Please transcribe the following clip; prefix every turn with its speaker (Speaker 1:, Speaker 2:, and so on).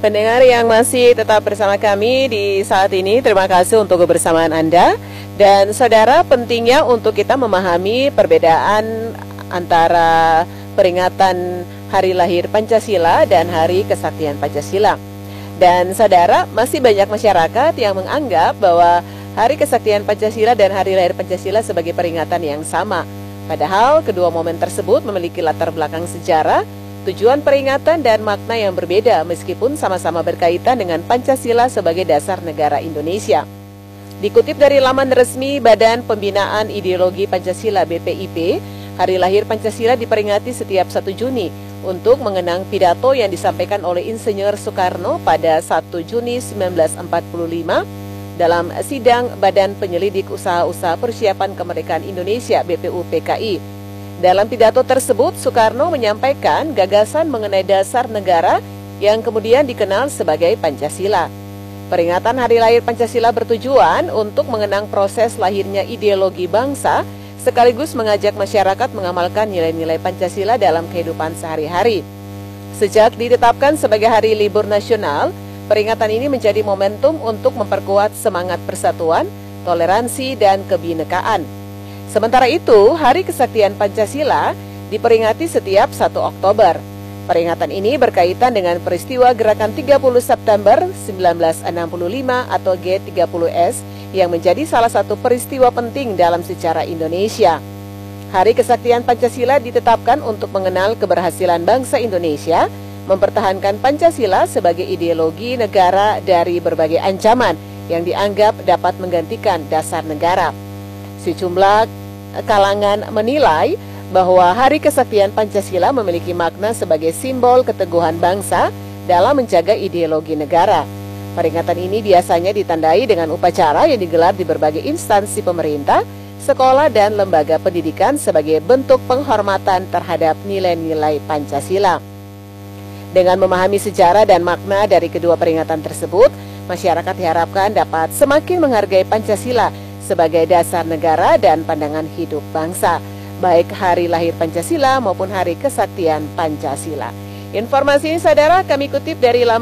Speaker 1: Pendengar yang masih tetap bersama kami di saat ini, terima kasih untuk kebersamaan Anda. Dan saudara, pentingnya untuk kita memahami perbedaan antara peringatan Hari Lahir Pancasila dan Hari Kesaktian Pancasila. Dan saudara, masih banyak masyarakat yang menganggap bahwa Hari Kesaktian Pancasila dan Hari Lahir Pancasila sebagai peringatan yang sama. Padahal kedua momen tersebut memiliki latar belakang sejarah, tujuan peringatan dan makna yang berbeda meskipun sama-sama berkaitan dengan Pancasila sebagai dasar negara Indonesia. Dikutip dari laman resmi Badan Pembinaan Ideologi Pancasila BPIP, Hari Lahir Pancasila diperingati setiap 1 Juni untuk mengenang pidato yang disampaikan oleh Insinyur Soekarno pada 1 Juni 1945 dalam sidang Badan Penyelidik Usaha-Usaha Persiapan Kemerdekaan Indonesia BPUPKI. Dalam pidato tersebut, Soekarno menyampaikan gagasan mengenai dasar negara yang kemudian dikenal sebagai Pancasila. Peringatan Hari Lahir Pancasila bertujuan untuk mengenang proses lahirnya ideologi bangsa, sekaligus mengajak masyarakat mengamalkan nilai-nilai Pancasila dalam kehidupan sehari-hari. Sejak ditetapkan sebagai hari libur nasional, peringatan ini menjadi momentum untuk memperkuat semangat persatuan, toleransi, dan kebinekaan. Sementara itu, Hari Kesaktian Pancasila diperingati setiap 1 Oktober. Peringatan ini berkaitan dengan peristiwa Gerakan 30 September 1965 atau G30S yang menjadi salah satu peristiwa penting dalam sejarah Indonesia. Hari Kesaktian Pancasila ditetapkan untuk mengenal keberhasilan bangsa Indonesia mempertahankan Pancasila sebagai ideologi negara dari berbagai ancaman yang dianggap dapat menggantikan dasar negara. Sejumlah kalangan menilai bahwa Hari Kesaktian Pancasila memiliki makna sebagai simbol keteguhan bangsa dalam menjaga ideologi negara. Peringatan ini biasanya ditandai dengan upacara yang digelar di berbagai instansi pemerintah, sekolah, dan lembaga pendidikan sebagai bentuk penghormatan terhadap nilai-nilai Pancasila. Dengan memahami sejarah dan makna dari kedua peringatan tersebut, masyarakat diharapkan dapat semakin menghargai Pancasila sebagai dasar negara dan pandangan hidup bangsa, baik Hari Lahir Pancasila maupun Hari Kesaktian Pancasila. Informasi ini saudara kami kutip dari laman